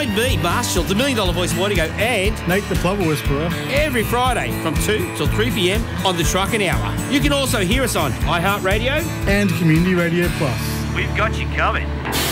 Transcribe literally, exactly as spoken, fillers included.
with me, Marshall, the Million Dollar Voice Morning Go, and Nate the Plover Whisperer. Every Friday from two till three p m on the Truckin' Hour. You can also hear us on iHeartRadio and Community Radio Plus. We've got you covered.